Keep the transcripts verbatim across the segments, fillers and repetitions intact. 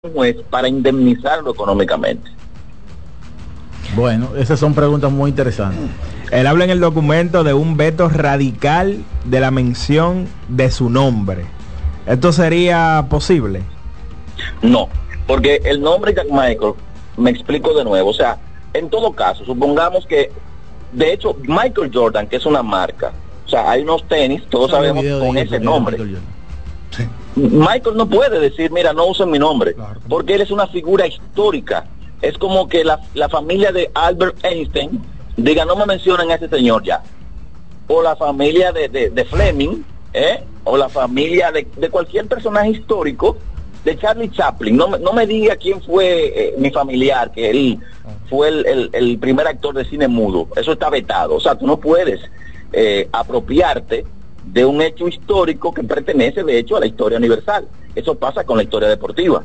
un juez para indemnizarlo económicamente. Bueno, esas son preguntas muy interesantes. Él habla en el documento de un veto radical de la mención de su nombre. ¿Esto sería posible? No, porque el nombre Jack Michael, me explico de nuevo, o sea, en todo caso, supongamos que, de hecho, Michael Jordan, que es una marca, o sea, hay unos tenis, todos sabemos, con ese nombre. Sí. Michael no puede decir, mira, no usen mi nombre, claro, porque él es una figura histórica. Es como que la, la familia de Albert Einstein diga, no me mencionen a ese señor ya. O la familia de, de, de Fleming, ¿eh? O la familia de, de cualquier personaje histórico, de Charlie Chaplin. No, no me diga quién fue eh, mi familiar, que él fue el, el, el primer actor de cine mudo. Eso está vetado. O sea, tú no puedes eh, apropiarte de un hecho histórico que pertenece, de hecho, a la historia universal. Eso pasa con la historia deportiva.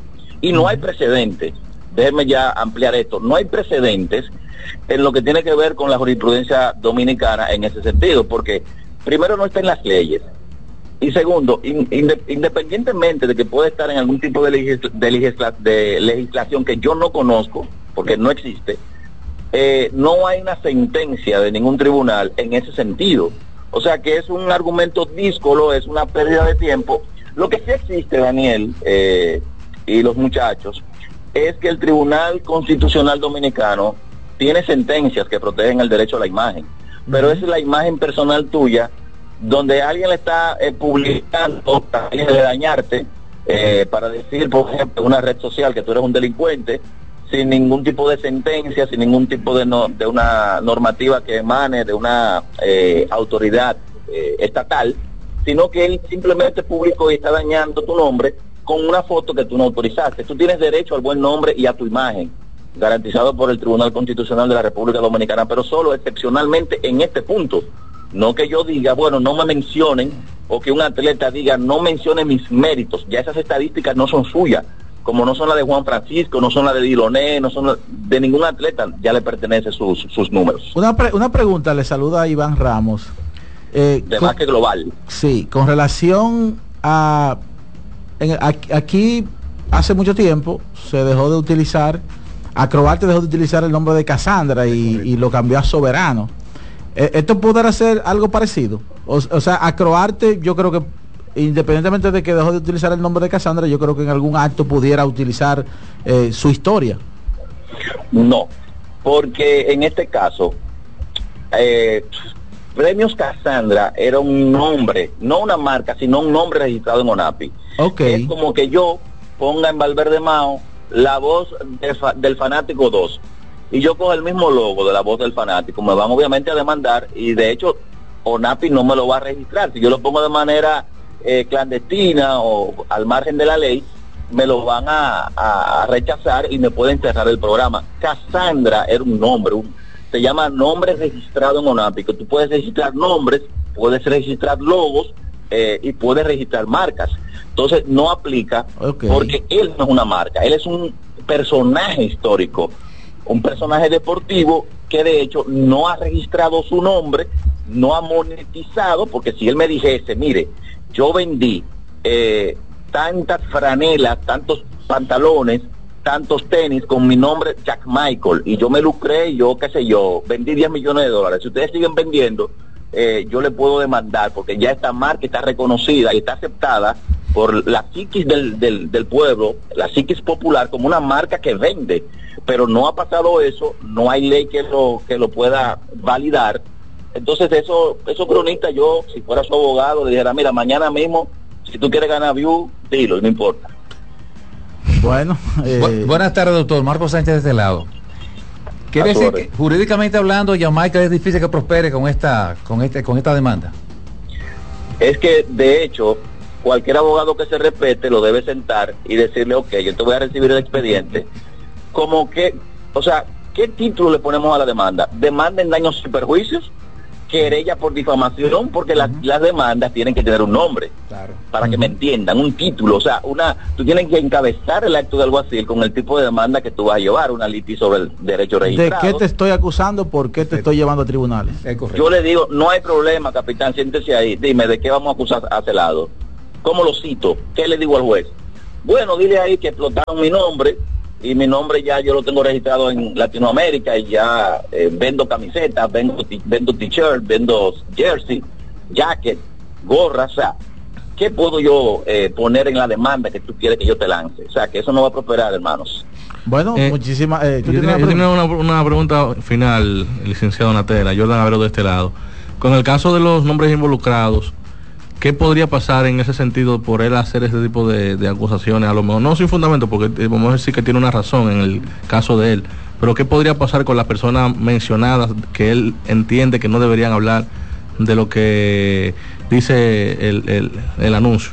Y no hay precedentes. Déjenme ya ampliar esto. No hay precedentes en lo que tiene que ver con la jurisprudencia dominicana en ese sentido, porque primero no está en las leyes, y segundo, in, inde, independientemente de que pueda estar en algún tipo de, legisla, de, legisla, de legislación que yo no conozco, porque no existe, eh, no hay una sentencia de ningún tribunal en ese sentido. O sea que es un argumento díscolo, es una pérdida de tiempo. Lo que sí existe, Daniel, eh, y los muchachos, es que el Tribunal Constitucional Dominicano tiene sentencias que protegen el derecho a la imagen, pero es la imagen personal tuya, donde alguien le está eh, publicando para de dañarte, eh, para decir, por ejemplo, en una red social que tú eres un delincuente, sin ningún tipo de sentencia, sin ningún tipo de, no, de una normativa que emane de una eh, autoridad eh, estatal, sino que él simplemente publicó y está dañando tu nombre con una foto que tú no autorizaste. Tú tienes derecho al buen nombre y a tu imagen, garantizado por el Tribunal Constitucional de la República Dominicana, pero solo excepcionalmente en este punto. No que yo diga, bueno, no me mencionen, o que un atleta diga, no mencione mis méritos. Ya esas estadísticas no son suyas, como no son las de Juan Francisco, no son las de Diloné, no son las de ningún atleta, ya le pertenece sus, sus números. Una, pre una pregunta, le saluda a Iván Ramos. Eh, de más que global. Sí, con relación a... En, aquí hace mucho tiempo se dejó de utilizar, Acroarte dejó de utilizar el nombre de Cassandra y, y lo cambió a Soberano. Eh, ¿Esto podrá ser algo parecido? O, o sea, Acroarte, yo creo que independientemente de que dejó de utilizar el nombre de Cassandra, yo creo que en algún acto pudiera utilizar eh, su historia. No, porque en este caso eh, Premios Cassandra era un nombre, no una marca, sino un nombre registrado en ONAPI. Okay. Es como que yo ponga en Valverde Mao la voz de fa del fanático dos y yo cojo el mismo logo de la voz del fanático, me van obviamente a demandar, y de hecho ONAPI no me lo va a registrar. Si yo lo pongo de manera eh, clandestina o al margen de la ley, me lo van a, a rechazar y me pueden cerrar el programa. Cassandra era un nombre, un, se llama nombre registrado en ONAPI, que tú puedes registrar nombres, puedes registrar logos eh, y puedes registrar marcas. Entonces no aplica, okay, porque él no es una marca, él es un personaje histórico, un personaje deportivo que de hecho no ha registrado su nombre, no ha monetizado, porque si él me dijese, mire, yo vendí eh, tantas franelas, tantos pantalones, tantos tenis con mi nombre Jack Michael, y yo me lucré, yo qué sé yo, vendí diez millones de dólares, si ustedes siguen vendiendo, eh, yo le puedo demandar, porque ya esta marca está reconocida y está aceptada por la psiquis del, del, del pueblo, la psiquis popular, como una marca que vende, pero no ha pasado eso, no hay ley que lo, que lo pueda validar. Entonces eso, esos cronistas, yo, si fuera su abogado, le dijera, mira, mañana mismo, si tú quieres ganar view, dilo, no importa. Bueno, eh... Bu buenas tardes, doctor. Marco Sánchez de este lado. ¿Quiere decir que, jurídicamente hablando, Jamaica es difícil que prospere con esta, con este, con esta demanda? Es que, de hecho, cualquier abogado que se respete lo debe sentar y decirle, ok, yo te voy a recibir el expediente, como que, o sea, ¿qué título le ponemos a la demanda? ¿Demanda en daños y perjuicios? ¿Querella por difamación? Porque las, uh-huh. las demandas tienen que tener un nombre, claro, para uh-huh. que me entiendan, un título, o sea, una, tú tienes que encabezar el acto de alguacil con el tipo de demanda que tú vas a llevar, una litis sobre el derecho registrado. ¿De qué te estoy acusando? ¿Por qué te sí. estoy llevando a tribunales? Yo le digo, no hay problema, capitán, siéntese ahí, dime, ¿de qué vamos a acusar a ese lado? ¿Cómo lo cito? ¿Qué le digo al juez? Bueno, dile ahí que explotaron mi nombre, y mi nombre ya yo lo tengo registrado en Latinoamérica, y ya eh, vendo camisetas, vendo, vendo t-shirt, vendo jersey, jacket, gorras, o sea, ¿qué puedo yo eh, poner en la demanda que tú quieres que yo te lance? O sea, que eso no va a prosperar, hermanos. Bueno, eh, muchísimas... Eh, yo tenía una, una, una pregunta final, licenciado Natera, Jordan Abreu de este lado. Con el caso de los nombres involucrados, ¿qué podría pasar en ese sentido por él hacer ese tipo de, de acusaciones? A lo mejor no sin fundamento, porque eh, vamos a decir que tiene una razón en el caso de él, pero ¿qué podría pasar con las personas mencionadas que él entiende que no deberían hablar de lo que dice el, el, el anuncio?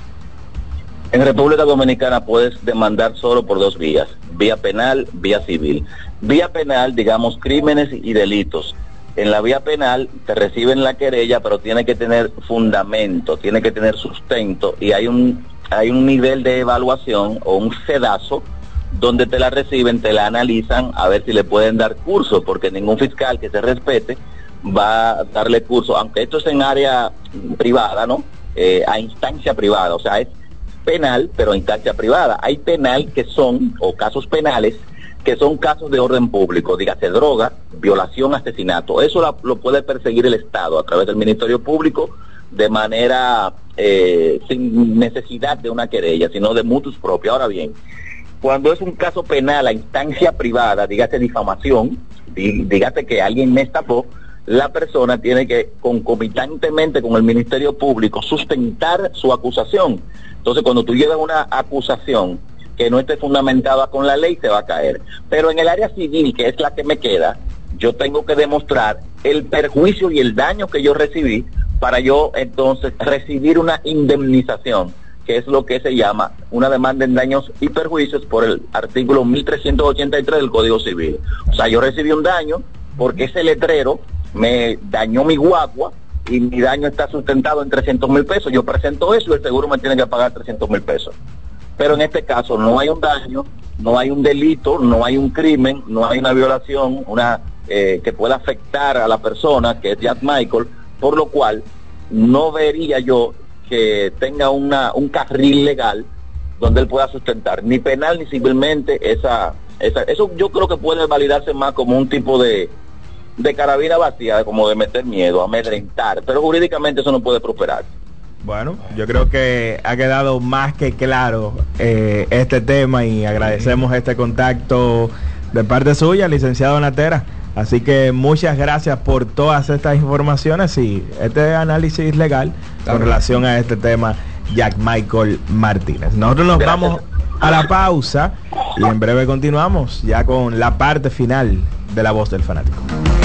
En República Dominicana puedes demandar solo por dos vías, vía penal, vía civil. Vía penal, digamos, crímenes y delitos. En la vía penal te reciben la querella, pero tiene que tener fundamento, tiene que tener sustento, y hay un hay un nivel de evaluación o un sedazo donde te la reciben, te la analizan a ver si le pueden dar curso, porque ningún fiscal que se respete va a darle curso, aunque esto es en área privada, ¿no? Eh, a instancia privada, o sea, es penal, pero a instancia privada. Hay penal que son, o casos penales, que son casos de orden público, dígase droga, violación, asesinato. Eso la, lo puede perseguir el Estado a través del Ministerio Público de manera eh, sin necesidad de una querella, sino de mutus propio. Ahora bien, cuando es un caso penal a instancia privada, dígase difamación, dí, dígase que alguien me estafó, la persona tiene que concomitantemente con el Ministerio Público sustentar su acusación. Entonces, cuando tú llevas una acusación que no esté fundamentada con la ley, se va a caer. Pero en el área civil, que es la que me queda, yo tengo que demostrar el perjuicio y el daño que yo recibí para yo entonces recibir una indemnización, que es lo que se llama una demanda en daños y perjuicios por el artículo mil trescientos ochenta y tres del Código Civil. O sea, yo recibí un daño porque ese letrero me dañó mi guagua y mi daño está sustentado en trescientos mil pesos. Yo presento eso y el seguro me tiene que pagar trescientos mil pesos. Pero en este caso no hay un daño, no hay un delito, no hay un crimen, no hay una violación, una eh, que pueda afectar a la persona, que es Jack Michael, por lo cual no vería yo que tenga una un carril legal donde él pueda sustentar, ni penal ni civilmente, esa, esa eso yo creo que puede validarse más como un tipo de, de carabina vacía, como de meter miedo, amedrentar, pero jurídicamente eso no puede prosperar. Bueno, yo creo que ha quedado más que claro eh, este tema, y agradecemos este contacto de parte suya, licenciado Natera. Así que muchas gracias por todas estas informaciones y este análisis legal con relación a este tema, Jack Michael Martínez. Nosotros nos gracias. Vamos a la pausa y en breve continuamos ya con la parte final de La Voz del Fanático.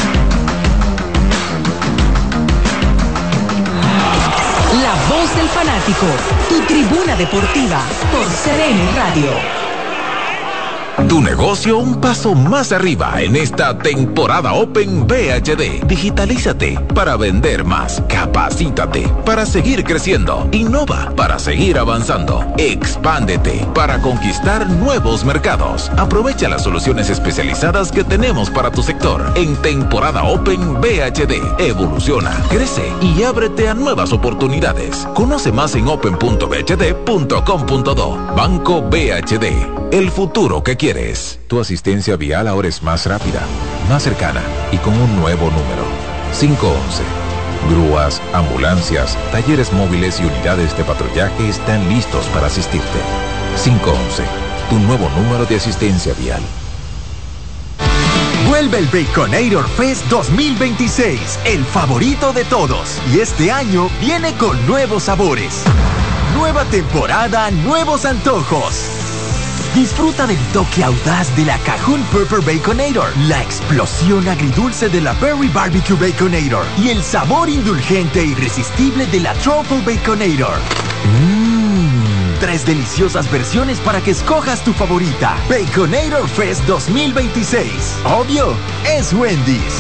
La Voz del Fanático, tu tribuna deportiva por C D N Radio. Tu negocio un paso más arriba en esta temporada Open V H D. Digitalízate para vender más. Capacítate para seguir creciendo. Innova para seguir avanzando. Expándete para conquistar nuevos mercados. Aprovecha las soluciones especializadas que tenemos para tu sector en temporada Open V H D. Evoluciona, crece y ábrete a nuevas oportunidades. Conoce más en open punto v h d punto com punto do. Banco V H D. El futuro que quieres. Tu asistencia vial ahora es más rápida, más cercana y con un nuevo número. cinco once. Grúas, ambulancias, talleres móviles y unidades de patrullaje están listos para asistirte. cinco once. Tu nuevo número de asistencia vial. Vuelve el Baconator Fest dos mil veintiséis, el favorito de todos. Y este año viene con nuevos sabores. Nueva temporada, nuevos antojos. Disfruta del toque audaz de la Cajun Pepper Baconator, la explosión agridulce de la Berry Barbecue Baconator y el sabor indulgente e irresistible de la Truffle Baconator. Mmm, tres deliciosas versiones para que escojas tu favorita. Baconator Fest dos mil veintiséis. Obvio, es Wendy's.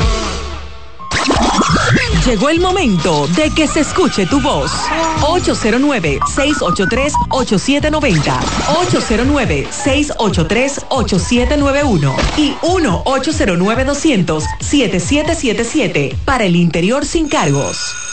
Llegó el momento de que se escuche tu voz. ocho cero nueve, seis ocho tres, ocho siete nueve cero, ocho cero nueve, seis ocho tres, ocho siete nueve uno y uno ocho cero nueve, dos cero cero, siete siete siete siete para el interior sin cargos.